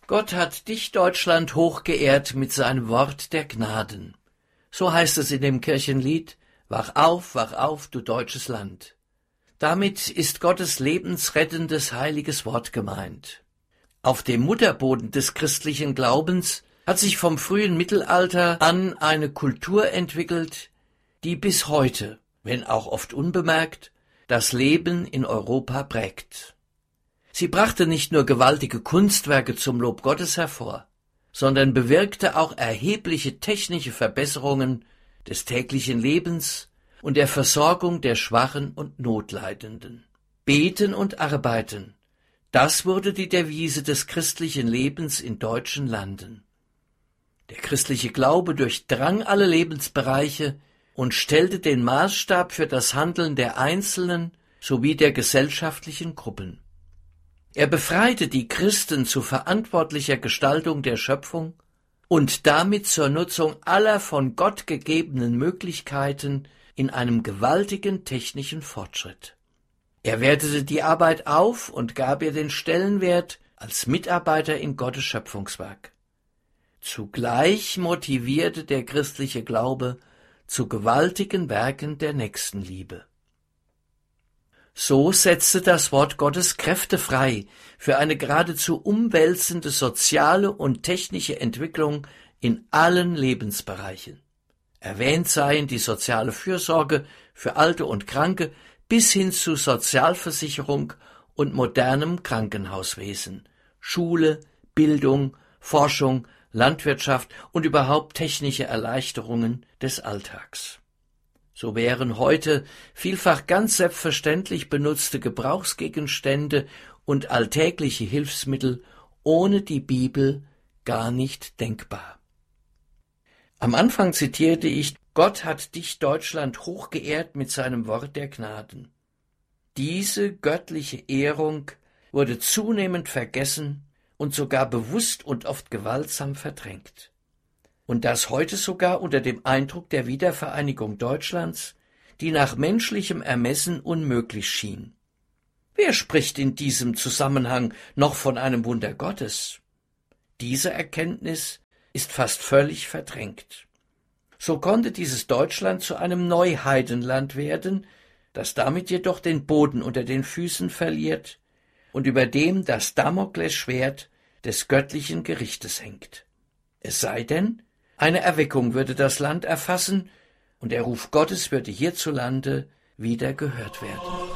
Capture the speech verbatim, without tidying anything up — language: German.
Gott hat dich, Deutschland, hochgeehrt mit seinem Wort der Gnaden. So heißt es in dem Kirchenlied: Wach auf, wach auf, du deutsches Land. Damit ist Gottes lebensrettendes, heiliges Wort gemeint. Auf dem Mutterboden des christlichen Glaubens hat sich vom frühen Mittelalter an eine Kultur entwickelt, die bis heute, wenn auch oft unbemerkt, das Leben in Europa prägt. Sie brachte nicht nur gewaltige Kunstwerke zum Lob Gottes hervor, sondern bewirkte auch erhebliche technische Verbesserungen des täglichen Lebens und der Versorgung der Schwachen und Notleidenden. Beten und arbeiten, das wurde die Devise des christlichen Lebens in deutschen Landen. Der christliche Glaube durchdrang alle Lebensbereiche und stellte den Maßstab für das Handeln der Einzelnen sowie der gesellschaftlichen Gruppen. Er befreite die Christen zu verantwortlicher Gestaltung der Schöpfung und damit zur Nutzung aller von Gott gegebenen Möglichkeiten in einem gewaltigen technischen Fortschritt. Er wertete die Arbeit auf und gab ihr den Stellenwert als Mitarbeiter in Gottes Schöpfungswerk. Zugleich motivierte der christliche Glaube zu gewaltigen Werken der Nächstenliebe. So setzte das Wort Gottes Kräfte frei für eine geradezu umwälzende soziale und technische Entwicklung in allen Lebensbereichen. Erwähnt seien die soziale Fürsorge für Alte und Kranke bis hin zu Sozialversicherung und modernem Krankenhauswesen, Schule, Bildung, Forschung, Landwirtschaft und überhaupt technische Erleichterungen des Alltags. So wären heute vielfach ganz selbstverständlich benutzte Gebrauchsgegenstände und alltägliche Hilfsmittel ohne die Bibel gar nicht denkbar. Am Anfang zitierte ich: Gott hat dich, Deutschland, hochgeehrt mit seinem Wort der Gnaden. Diese göttliche Ehrung wurde zunehmend vergessen und sogar bewusst und oft gewaltsam verdrängt. Und das heute sogar unter dem Eindruck der Wiedervereinigung Deutschlands, die nach menschlichem Ermessen unmöglich schien. Wer spricht in diesem Zusammenhang noch von einem Wunder Gottes? Diese Erkenntnis ist fast völlig verdrängt. So konnte dieses Deutschland zu einem Neuheidenland werden, das damit jedoch den Boden unter den Füßen verliert und über dem das Damoklesschwert des göttlichen Gerichtes hängt. Es sei denn, eine Erweckung würde das Land erfassen und der Ruf Gottes würde hierzulande wieder gehört werden.